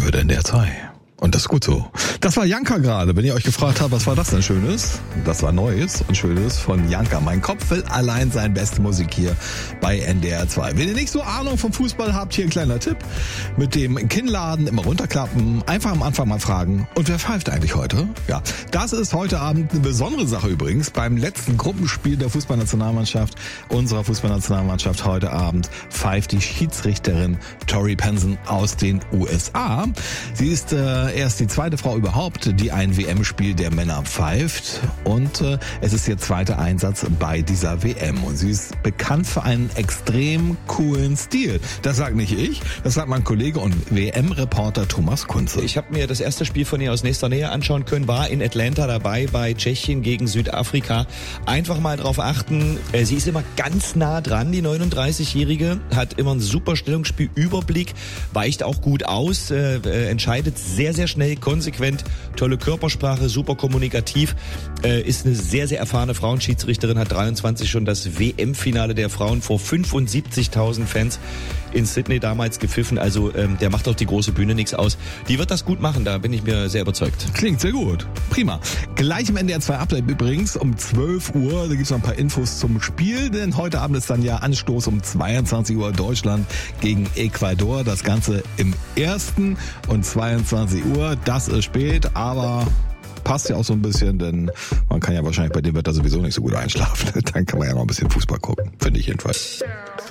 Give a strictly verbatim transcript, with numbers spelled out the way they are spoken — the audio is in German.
würde in der zwei. Und das ist gut so. Das war Janka gerade. Wenn ihr euch gefragt habt, was war das denn Schönes? Das war Neues und Schönes von Janka. Mein Kopf will allein sein, beste Musik hier bei N D R zwei. Wenn ihr nicht so Ahnung vom Fußball habt, hier ein kleiner Tipp. Mit dem Kinnladen immer runterklappen, einfach am Anfang mal fragen. Und wer pfeift eigentlich heute? Ja, das ist heute Abend eine besondere Sache übrigens. Beim letzten Gruppenspiel der Fußballnationalmannschaft, unserer Fußballnationalmannschaft heute Abend, pfeift die Schiedsrichterin Tori Penson aus den U S A. Sie ist äh, erst die zweite Frau überhaupt, die ein W M-Spiel der Männer pfeift. Und äh, es ist ihr zweiter Einsatz bei dieser W M. Und sie ist bekannt für einen extrem coolen Stil. Das sagt nicht ich, das sagt mein Kollege und W M-Reporter Thomas Kunze. Ich habe mir das erste Spiel von ihr aus nächster Nähe anschauen können, war in Atlanta dabei bei Tschechien gegen Südafrika. Einfach mal drauf achten, äh, sie ist immer ganz nah dran, die neununddreißigjährige, hat immer ein super Stellungsspiel, Überblick, weicht auch gut aus, äh, äh, entscheidet sehr, sehr schnell, konsequent, tolle Körpersprache, super kommunikativ, äh, ist eine sehr, sehr erfahrene Frauenschiedsrichterin, hat dreiundzwanzig schon das W M-Finale der Frauen vor fünfundsiebzigtausend Fans in Sydney damals gepfiffen, also ähm, der macht auf die große Bühne nichts aus. Die wird das gut machen, da bin ich mir sehr überzeugt. Klingt sehr gut. Prima. Gleich im N D R zwei Update übrigens um zwölf Uhr, da gibt's noch ein paar Infos zum Spiel, denn heute Abend ist dann ja Anstoß um zweiundzwanzig Uhr Deutschland gegen Ecuador. Das Ganze im ersten und zweiundzwanzig Uhr. Das ist spät, aber passt ja auch so ein bisschen, denn man kann ja wahrscheinlich bei dem Wetter sowieso nicht so gut einschlafen. Dann kann man ja noch ein bisschen Fußball gucken, finde ich jedenfalls.